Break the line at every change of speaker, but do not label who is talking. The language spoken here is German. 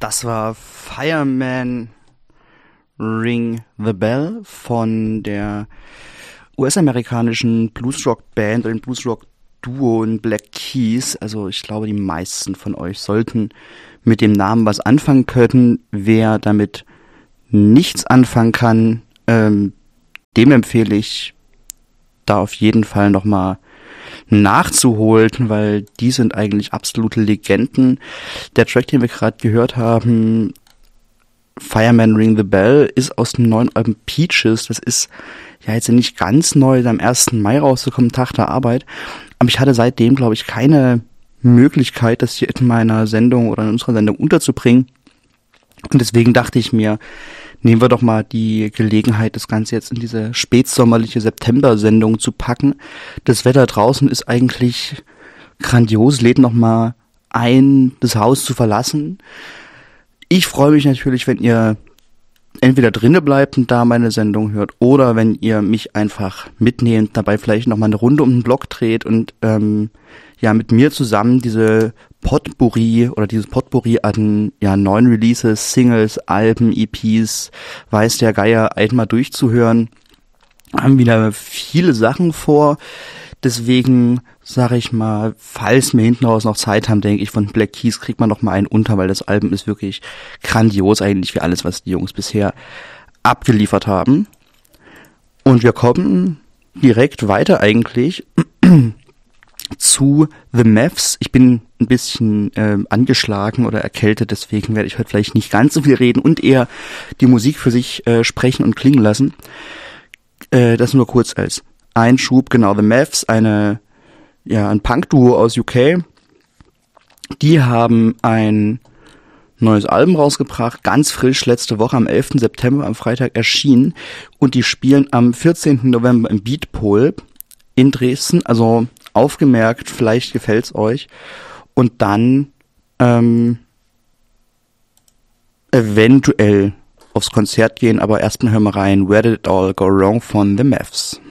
Das war Fireman Ring the Bell von der US-amerikanischen Bluesrock-Band oder dem Bluesrock-Duo in Black Keys. Also ich glaube, die meisten von euch sollten mit dem Namen was anfangen können. Wer damit nichts anfangen kann, dem empfehle ich, da auf jeden Fall nochmal nachzuholen, weil die sind eigentlich absolute Legenden. Der Track, den wir gerade gehört haben, Fireman Ring the Bell, ist aus dem neuen Album Peaches. Das ist ja jetzt nicht ganz neu, am 1. Mai rausgekommen, Tag der Arbeit. Aber ich hatte seitdem, glaube ich, keine Möglichkeit, das hier in meiner Sendung oder in unserer Sendung unterzubringen. Und deswegen dachte ich mir, nehmen wir doch mal die Gelegenheit, das Ganze jetzt in diese spätsommerliche September-Sendung zu packen. Das Wetter draußen ist eigentlich grandios, lädt noch mal ein, das Haus zu verlassen. Ich freue mich natürlich, wenn ihr entweder drinnen bleibt und da meine Sendung hört, oder wenn ihr mich einfach mitnehmt, dabei vielleicht noch mal eine Runde um den Block dreht und mit mir zusammen dieses Potpourri an neuen Releases, Singles, Alben, EPs, weiß der Geier, einmal durchzuhören. Haben wieder viele Sachen vor. Deswegen sage ich mal, falls wir hinten raus noch Zeit haben, denke ich, von Black Keys kriegt man noch mal einen unter, weil das Album ist wirklich grandios eigentlich für alles, was die Jungs bisher abgeliefert haben. Und wir kommen direkt weiter eigentlich zu The Mavs. Ich bin ein bisschen angeschlagen oder erkältet, deswegen werde ich heute vielleicht nicht ganz so viel reden und eher die Musik für sich sprechen und klingen lassen. Das nur kurz als Einschub. Genau, The Mavs, ein Punk-Duo aus UK. Die haben ein neues Album rausgebracht, ganz frisch, letzte Woche am 11. September, am Freitag erschienen. Und die spielen am 14. November im Beatpol in Dresden, also aufgemerkt, vielleicht gefällt's euch. Und dann eventuell aufs Konzert gehen, aber erstmal hören wir rein Where Did It All Go Wrong von The Mavs.